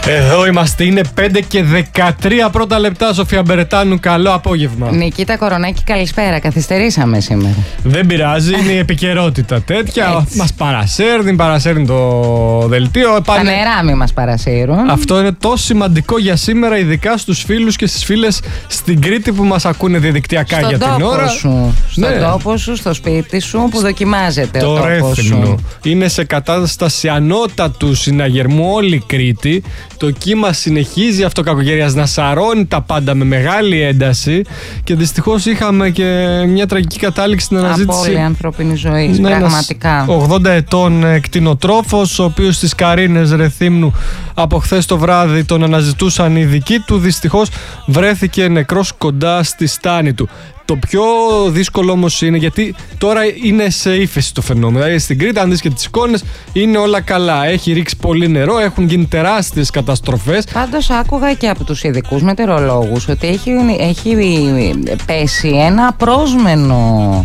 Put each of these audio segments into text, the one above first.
Εδώ είμαστε, είναι 5 και 13 πρώτα λεπτά. Σοφία Μπερετάνου, καλό απόγευμα. Νικήτα Κορονάκη, καλησπέρα. Καθυστερήσαμε σήμερα. Δεν πειράζει, είναι η επικαιρότητα τέτοια. Μας παρασέρνει το δελτίο. Τα νερά μη μας παρασύρουν. Αυτό είναι τόσο σημαντικό για σήμερα, ειδικά στους φίλους και στις φίλες στην Κρήτη που μας ακούνε διαδικτυακά για την ώρα. Στον τόπο σου, στο σπίτι σου που δοκιμάζεται το ο τόπος σου. Είναι σε κατάσταση ανώτατου συναγερμού όλη η Κρήτη. Το κύμα συνεχίζει αυτοκακογερίας να σαρώνει τα πάντα με μεγάλη ένταση και δυστυχώς είχαμε και μια τραγική κατάληξη στην αναζήτηση. Απώλεια ανθρώπινη ζωή, πραγματικά. 80 ετών κτηνοτρόφος, ο οποίος στις Καρίνες Ρεθύμνου από χθες το βράδυ τον αναζητούσαν οι δικοί του. Δυστυχώς βρέθηκε νεκρός κοντά στη στάνη του. Το πιο δύσκολο όμως είναι γιατί τώρα είναι σε ύφεση το φαινόμενο. Δηλαδή στην Κρήτη, αν δεις και τις εικόνες, είναι όλα καλά. Έχει ρίξει πολύ νερό, έχουν γίνει τεράστιες καταστροφές. Πάντως άκουγα και από τους ειδικούς μετεωρολόγους ότι έχει πέσει ένα πρόσμενο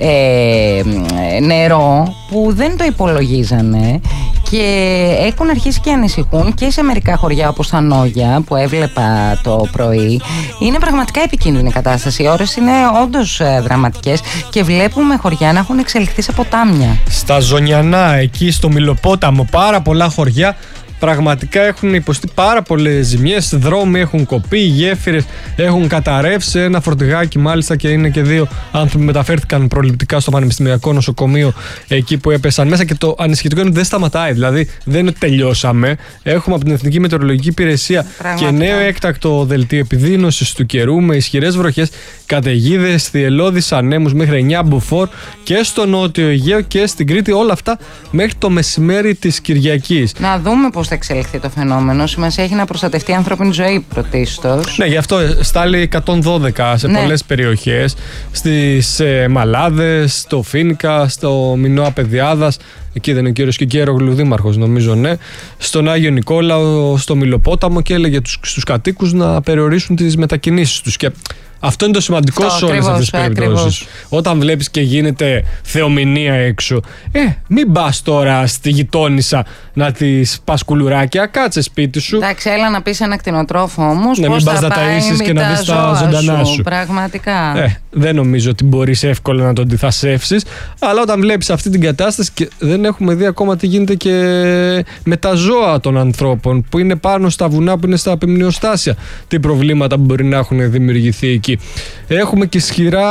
νερό που δεν το υπολογίζανε και έχουν αρχίσει και ανησυχούν και σε μερικά χωριά όπως τα Νόγια που έβλεπα το πρωί. Είναι πραγματικά επικίνδυνη η κατάσταση. Οι ώρες είναι όντως δραματικές και βλέπουμε χωριά να έχουν εξελιχθεί σε ποτάμια. Στα Ζωνιανά, εκεί στο Μιλοπόταμο, πάρα πολλά χωριά πραγματικά έχουν υποστεί πάρα πολλές ζημιές. Δρόμοι έχουν κοπεί, γέφυρες έχουν καταρρεύσει. Ένα φορτηγάκι μάλιστα και είναι και δύο άνθρωποι μεταφέρθηκαν προληπτικά στο Πανεπιστημιακό Νοσοκομείο εκεί που έπεσαν μέσα. Και το ανησυχητικό είναι ότι δεν σταματάει. Δηλαδή δεν είναι ότι τελειώσαμε. Έχουμε από την Εθνική Μετεωρολογική Υπηρεσία και νέο έκτακτο δελτίο επιδείνωσης του καιρού με ισχυρές βροχές, καταιγίδες, θυελλώδεις ανέμους μέχρι 9 μποφόρ και στο Νότιο Αιγαίο και στην Κρήτη. Όλα αυτά μέχρι το μεσημέρι της Κυριακής. Να δούμε πώς θα εξελιχθεί το φαινόμενο. Σημασία έχει να προστατευτεί η ανθρώπινη ζωή πρωτίστως. Ναι, γι' αυτό στάλει 112 σε πολλές περιοχές. Στις Μαλάδες, στο Φίνικα, στο Μινώα Παιδιάδας. Εκεί δεν είναι ο κύριος Κικέρογλου δήμαρχος, νομίζω, ναι. Στον Άγιο Νικόλαο, στο Μιλοπόταμο και έλεγε στους κατοίκους να περιορίσουν τις μετακινήσεις τους. Και αυτό είναι το σημαντικό σε όλες αυτές τις περιπτώσεις. Όταν βλέπεις και γίνεται θεομηνία έξω, μην πας τώρα στη γειτόνισσα να της πας κουλουράκια, κάτσε σπίτι σου. Εντάξει, έλα να πεις ένα κτηνοτρόφο όμως. Ναι, μην πας να ταΐσεις και να δεις τα ζωντανά σου. Πραγματικά. Δεν νομίζω ότι μπορείς εύκολα να το αντιθασεύσεις, αλλά όταν βλέπεις αυτή την κατάσταση και δεν έχουμε δει ακόμα τι γίνεται και με τα ζώα των ανθρώπων που είναι πάνω στα βουνά, που είναι στα απεμνιοστάσια, τι προβλήματα μπορεί να έχουν δημιουργηθεί εκεί. Έχουμε και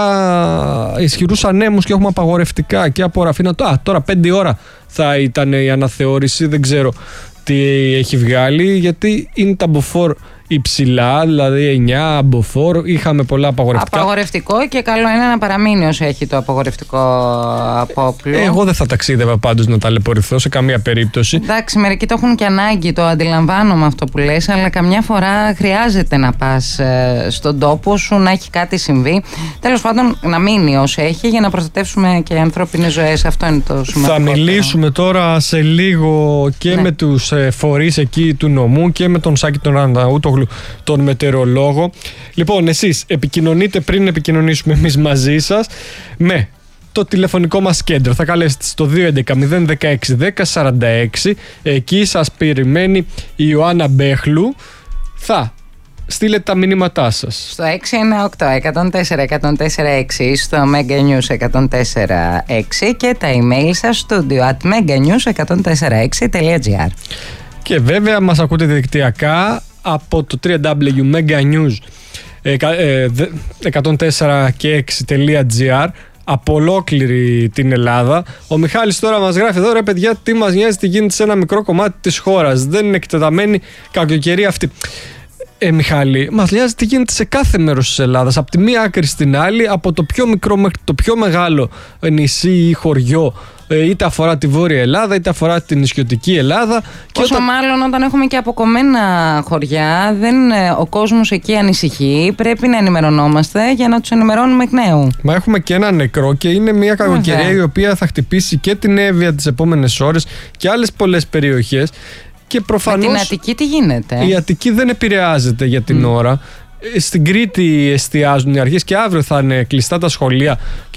ισχυρούς ανέμους και έχουμε απαγορευτικά και από Ραφίνα. Τώρα 5 ώρα θα ήταν η αναθεώρηση, δεν ξέρω τι έχει βγάλει, γιατί είναι τα μποφόρ υψηλά, δηλαδή 9 μποφόρ, είχαμε πολλά απαγορευτικά. Απαγορευτικό και καλό είναι να παραμείνει όσο έχει το απαγορευτικό απόπλου. Εγώ δεν θα ταξίδευα πάντως να ταλαιπωρηθώ σε καμία περίπτωση. Εντάξει, μερικοί το έχουν και ανάγκη, το αντιλαμβάνομαι αυτό που λες, αλλά καμιά φορά χρειάζεται να πας στον τόπο σου, να έχει κάτι συμβεί. Τέλος πάντων, να μείνει όσο έχει για να προστατεύσουμε και ανθρώπινες ζωές. Αυτό είναι το σημαντικό. Θα μιλήσουμε τώρα σε λίγο και με τους φορείς εκεί του νομού και με τον Σάκη τον Αναούτογλου, τον μετεωρολόγο. Λοιπόν, εσείς επικοινωνείτε πριν επικοινωνήσουμε εμείς μαζί σας με το τηλεφωνικό μας κέντρο. Θα καλέσετε στο 211-016-1046. Εκεί σας περιμένει η Ιωάννα Μπέχλου. Θα στείλετε τα μηνύματά σας στο 698-104-104-6, στο Mega News 104-6 και τα email σας studio@meganews104.6.gr. Και βέβαια μας ακούτε διαδικτυακά από το www.meganews104.6.gr από ολόκληρη την Ελλάδα. Ο Μιχάλης τώρα μας γράφει εδώ: ρε παιδιά, τι μας νοιάζει τι γίνεται σε ένα μικρό κομμάτι της χώρας, δεν είναι εκτεταμένη κακοκαιρία αυτή. Μιχάλη, μας νοιάζει τι γίνεται σε κάθε μέρος της Ελλάδας, από τη μία άκρη στην άλλη, από το πιο μικρό μέχρι το πιο μεγάλο νησί ή χωριό, είτε αφορά τη Βόρεια Ελλάδα είτε αφορά την νησιωτική Ελλάδα. Όσο μάλλον όταν έχουμε και αποκομμένα χωριά, ο κόσμος εκεί ανησυχεί, πρέπει να ενημερωνόμαστε για να τους ενημερώνουμε εκ νέου. Μα έχουμε και ένα νεκρό και είναι μια κακοκαιρία η οποία θα χτυπήσει και την Εύβοια τις επόμενες ώρες και άλλες πολλές περιοχές. Και προφανώς, με την Αττική τι γίνεται? Η Αττική δεν επηρεάζεται για την ώρα. Στην Κρήτη εστιάζουν οι αρχές και αύριο θα είναι κλειστά τα σχολεία.